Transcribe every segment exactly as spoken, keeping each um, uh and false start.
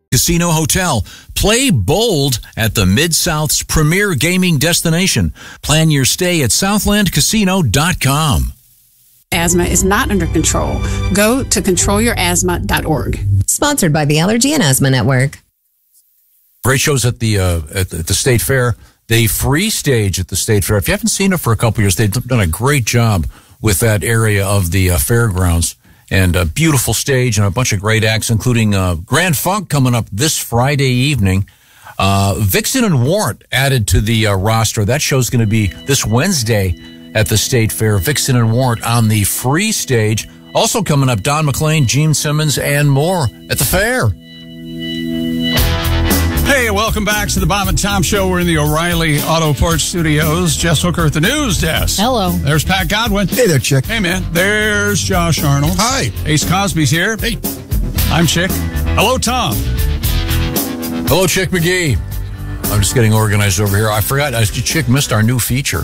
Casino Hotel. Play bold at the Mid-South's premier gaming destination. Plan your stay at southland casino dot com. Asthma is not under control. Go to control your asthma dot org. Sponsored by the Allergy and Asthma Network. Great shows at the uh, at, the, at the State Fair. The free stage at the State Fair. If you haven't seen it for a couple years, they've done a great job with that area of the uh, fairgrounds. And a beautiful stage and a bunch of great acts, including uh, Grand Funk coming up this Friday evening. Uh, Vixen and Warrant added to the uh, roster. That show's going to be this Wednesday at the State Fair. Vixen and Warrant on the free stage. Also coming up, Don McLean, Gene Simmons, and more at the fair. Hey, welcome back to the Bob and Tom Show. We're in the O'Reilly Auto Parts Studios. Jess Hooker at the news desk. Hello. There's Pat Godwin. Hey there, Chick. Hey, man. There's Josh Arnold. Hi. Ace Cosby's here. Hey. I'm Chick. Hello, Tom. Hello, Chick McGee. I'm just getting organized over here. I forgot, uh, Chick missed our new feature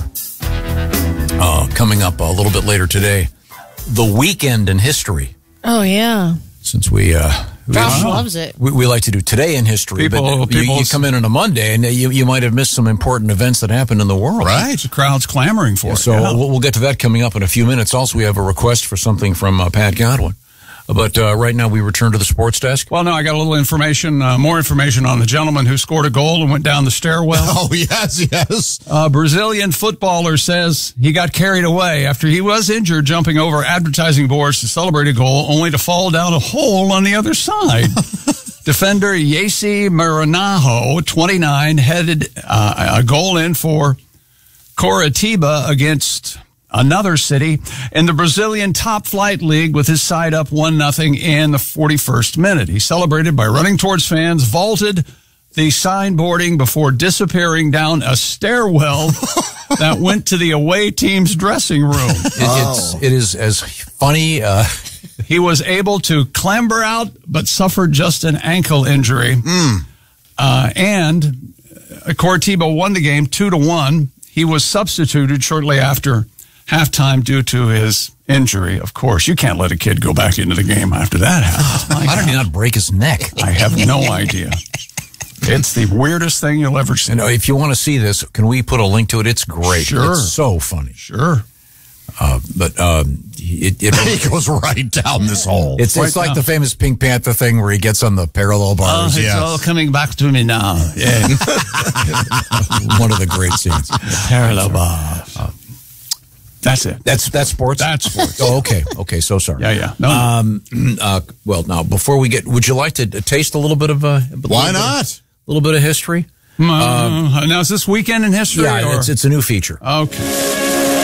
uh, coming up a little bit later today. The Weekend in History. Oh, yeah. Since we... Uh, Josh we, loves it. We, we like to do Today in History, People- but you, people- you come in on a Monday and you, you might have missed some important events that happened in the world. Right. The crowd's clamoring for it. So Yeah. we'll, we'll get to that coming up in a few minutes. Also, we have a request for something from uh, Pat Godwin. But uh, right now, we return to the sports desk. Well, no, I got a little information, uh, more information on the gentleman who scored a goal and went down the stairwell. Oh, yes, yes. A Brazilian footballer says he got carried away after he was injured jumping over advertising boards to celebrate a goal, only to fall down a hole on the other side. Defender Yacey Maranhão, twenty-nine, headed uh, a goal in for Coritiba against another city in the Brazilian top flight league with his side up one nothing in the forty-first minute. He celebrated by running towards fans, vaulted the signboarding before disappearing down a stairwell that went to the away team's dressing room. It, it's, it is as funny. Uh, He was able to clamber out, but suffered just an ankle injury. Mm. Uh, and uh, Coritiba won the game two to one. He was substituted shortly after halftime due to his injury. Of course, you can't let a kid go back into the game after that happens. My Why did God. he not break his neck? I have no idea. It's the weirdest thing you'll ever see. You know, if you want to see this, can we put a link to it? It's great. Sure. It's so funny. Sure. Uh, but um, it, it, He goes right down this hole. it's, it's Right like down. the famous Pink Panther thing where he gets on the parallel Oh, bars. it's yes. all coming back to me now. Yeah. One of the great scenes. Parallel bars. That's it. That's that's sports. That's sports. Oh, okay. Okay. So sorry. Yeah, yeah. No, Um. Uh. Well, now before we get, would you like to taste a little bit of uh, a Why little bit of- not? A little bit of history. Uh, now, is this weekend in history? Yeah, or? it's it's a new feature. Okay.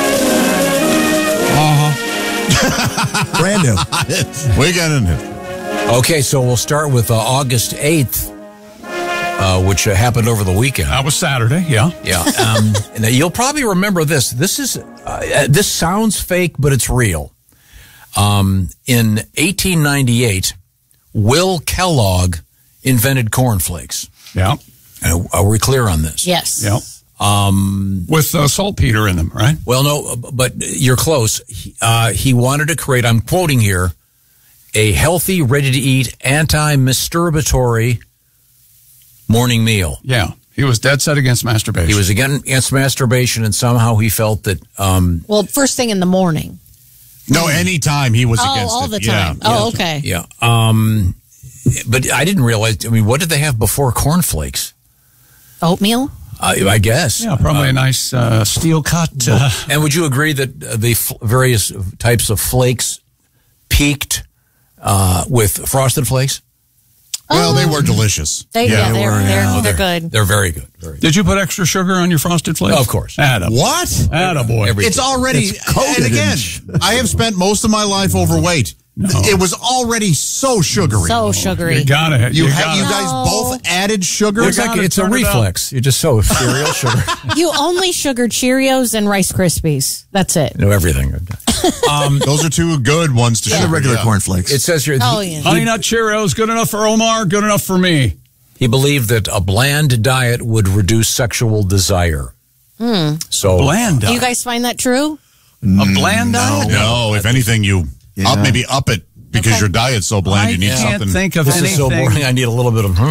Brand new. Weekend in history. Okay, so we'll start with uh, August eighth, uh, which uh, happened over the weekend. That was Saturday, yeah. Yeah, um, and you'll probably remember this. This is uh, this sounds fake, but it's real. Um, in eighteen ninety-eight, Will Kellogg invented cornflakes. Yeah, Uh, are we clear on this? Yes. yeah. Um, With uh, saltpeter in them, right? Well, no, but you're close. He, uh, he wanted to create, I'm quoting here, a healthy, ready-to-eat, anti-masturbatory morning meal. Yeah. He was dead set against masturbation. He was against masturbation, and somehow he felt that... Um, Well, first thing in the morning. No, anytime he was Oh, against all it. the time. Yeah. Oh, okay. yeah. Um, but I didn't realize, I mean, what did they have before cornflakes? Oatmeal? Uh, I guess. Yeah, probably a nice uh, steel cut. Uh, And would you agree that uh, the f- various types of flakes peaked uh, with Frosted Flakes? Well, they were delicious. They, yeah, they they're, were, they're, yeah. they're good. They're very good. Very good. did you put extra sugar on your Frosted Flakes? Of course. Attaboy. What? Attaboy. Every- It's already, It's coated and again, in- I have spent most of my life overweight. It was already so sugary. So sugary. You gotta have. you You, ha- gotta, you guys No. both added sugar? It's like gotta it's a turn it up. reflex. You just so cereal sugar. You only sugar Cheerios and Rice Krispies. That's it. You know everything. Um, Those are two good ones to Yeah. sugar. And the regular regular cornflakes. it says here. Oh, he, yeah. Honey Nut Cheerios, good enough for Omar, good enough for me. he believed that a bland diet would reduce sexual desire. So Bland Do diet. you guys find that true? A bland diet? No, if anything, you up maybe up it because Okay. your diet's so bland I you need can't something. think of This is so anything. boring. I need a little bit of. Hmm.